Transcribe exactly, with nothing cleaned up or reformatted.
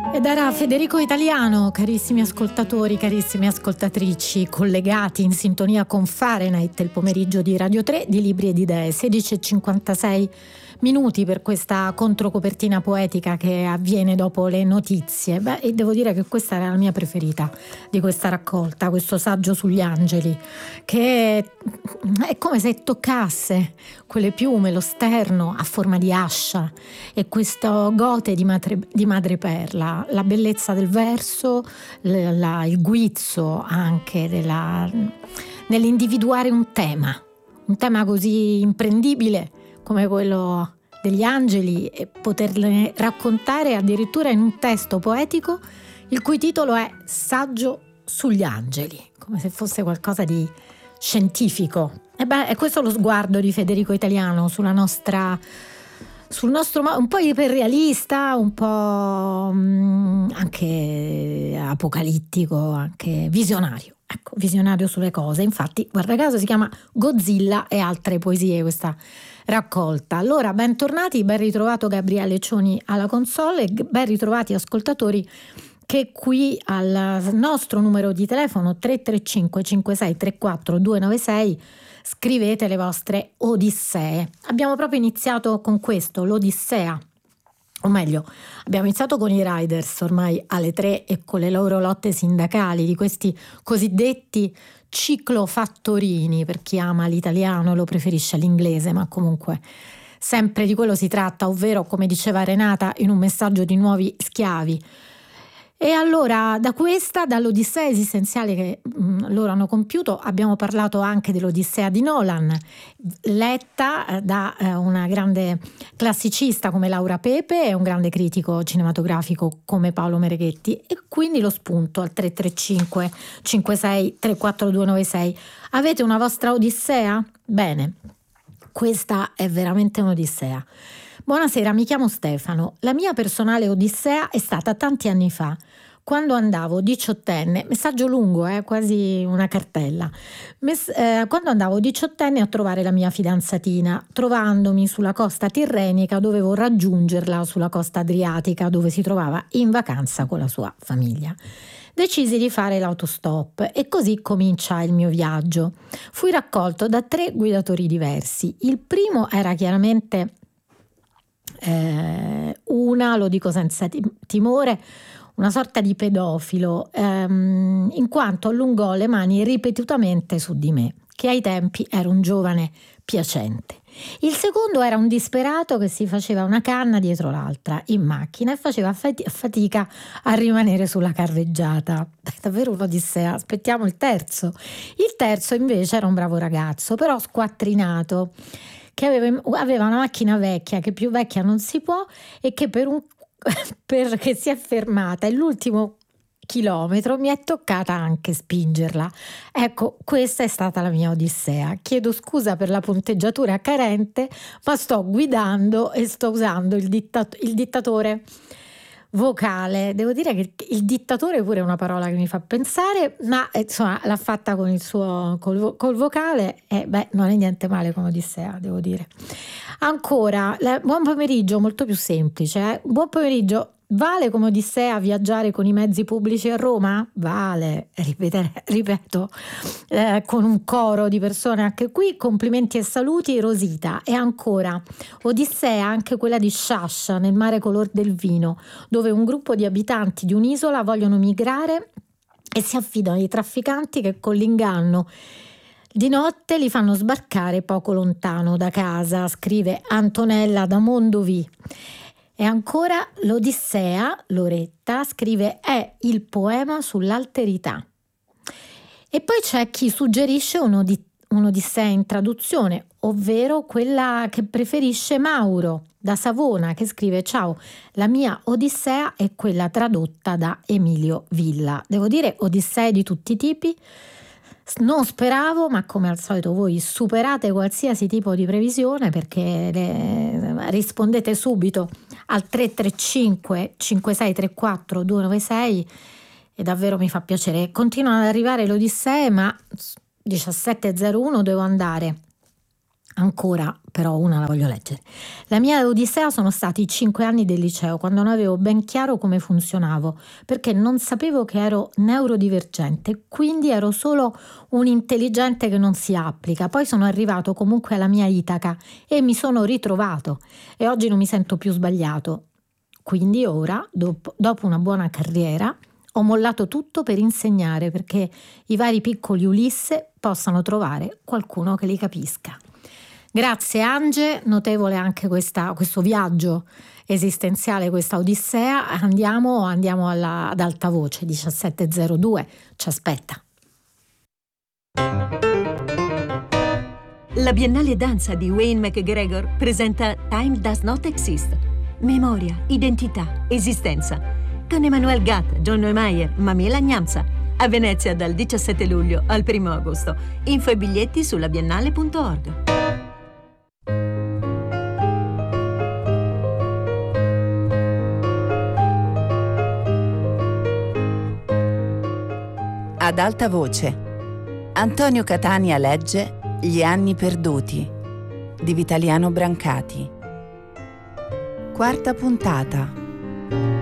Ed era Federico Italiano, carissimi ascoltatori, carissime ascoltatrici, collegati in sintonia con Fahrenheit, il pomeriggio di Radio tre di Libri ed Idee, sedici e cinquantasei minuti per questa controcopertina poetica che avviene dopo le notizie. Beh, e devo dire che questa era la mia preferita di questa raccolta, questo saggio sugli angeli, che è come se toccasse quelle piume, lo sterno a forma di ascia e questo gote di, madre, di madreperla, la bellezza del verso, la, la, il guizzo anche della, nell'individuare un tema, un tema così imprendibile come quello degli angeli e poterle raccontare addirittura in un testo poetico il cui titolo è Saggio sugli angeli, come se fosse qualcosa di scientifico. E beh, è questo lo sguardo di Federico Italiano sulla nostra, sul nostro, un po' iperrealista, un po' mh, anche apocalittico, anche visionario. Ecco, visionario sulle cose. Infatti, guarda caso, si chiama Godzilla e altre poesie questa raccolta. Allora, bentornati, ben ritrovato Gabriele Cioni alla console e ben ritrovati ascoltatori che qui al nostro numero di telefono tre tre cinque cinque sei tre quattro due nove sei scrivete le vostre odissee. Abbiamo proprio iniziato con questo, l'Odissea. O meglio, abbiamo iniziato con i Riders ormai alle tre e con le loro lotte sindacali di questi cosiddetti ciclofattorini, per chi ama l'italiano lo preferisce all'inglese, ma comunque sempre di quello si tratta, ovvero, come diceva Renata in un messaggio, di nuovi schiavi. E allora da questa, dall'odissea esistenziale che mh, loro hanno compiuto, abbiamo parlato anche dell'Odissea di Nolan, letta eh, da eh, una grande classicista come Laura Pepe e un grande critico cinematografico come Paolo Mereghetti, e quindi lo spunto al tre tre cinque cinque sei tre quattro due nove sei. Avete una vostra odissea? Bene, questa è veramente un'odissea. Buonasera, mi chiamo Stefano. La mia personale odissea è stata tanti anni fa, quando andavo diciottenne, messaggio lungo, eh, quasi una cartella, Mess- eh, quando andavo diciottenne a trovare la mia fidanzatina. Trovandomi sulla costa tirrenica dovevo raggiungerla sulla costa adriatica, dove si trovava in vacanza con la sua famiglia. Decisi di fare l'autostop e così comincia il mio viaggio. Fui raccolto da tre guidatori diversi. Il primo era chiaramente Eh, una, lo dico senza timore, una sorta di pedofilo, ehm, in quanto allungò le mani ripetutamente su di me, che ai tempi ero un giovane piacente. Il secondo era un disperato che si faceva una canna dietro l'altra in macchina e faceva fatica a rimanere sulla carreggiata. È davvero un'odissea. Aspettiamo il terzo. Il terzo invece era un bravo ragazzo, però squattrinato, che aveva, aveva una macchina vecchia, che più vecchia non si può, e che per un perché si è fermata e l'ultimo chilometro mi è toccata anche spingerla. Ecco, questa è stata la mia odissea. Chiedo scusa per la punteggiatura carente, ma sto guidando e sto usando il, dittat- il dittatore vocale. Devo dire che il dittatore pure è una parola che mi fa pensare, ma insomma l'ha fatta con il suo col, col vocale e beh, non è niente male come odissea, devo dire. Ancora, la, buon pomeriggio, molto più semplice, eh? Buon pomeriggio. Vale come odissea viaggiare con i mezzi pubblici a Roma? Vale, ripetere, ripeto, eh, con un coro di persone anche qui. Complimenti e saluti, Rosita. E ancora, odissea anche quella di Sciascia, nel mare color del vino, dove un gruppo di abitanti di un'isola vogliono migrare e si affidano ai trafficanti che con l'inganno di notte li fanno sbarcare poco lontano da casa, scrive Antonella da Mondovì. E ancora l'Odissea, Loretta, scrive, è il poema sull'alterità. E poi c'è chi suggerisce un'odi- un'Odissea in traduzione, ovvero quella che preferisce Mauro da Savona, che scrive, ciao, la mia Odissea è quella tradotta da Emilio Villa. Devo dire, Odissee di tutti i tipi. Non speravo, ma come al solito voi superate qualsiasi tipo di previsione, perché le, rispondete subito al tre tre cinque cinque sei tre quattro due nove sei e davvero mi fa piacere. Continuano ad arrivare le odissee, ma diciassette e zero uno devo andare Ancora, però una la voglio leggere. La mia odissea sono stati i cinque anni del liceo, quando non avevo ben chiaro come funzionavo, perché non sapevo che ero neurodivergente, quindi ero solo un intelligente che non si applica. Poi sono arrivato comunque alla mia Itaca e mi sono ritrovato e oggi non mi sento più sbagliato. Quindi ora, dopo, dopo una buona carriera, ho mollato tutto per insegnare, perché i vari piccoli Ulisse possano trovare qualcuno che li capisca. Grazie Ange, notevole anche questa, questo viaggio esistenziale, questa odissea. Andiamo, andiamo alla, ad alta voce, diciassette zero due, ci aspetta. La Biennale Danza di Wayne McGregor presenta Time Does Not Exist. Memoria, identità, esistenza. Con Emmanuel Gatt, John Neumeier, Mamela Gnamsa. A Venezia dal diciassette luglio al primo agosto. Info e biglietti sulla biennale punto org. Ad alta voce. Antonio Catania legge Gli anni perduti di Vitaliano Brancati. Quarta puntata.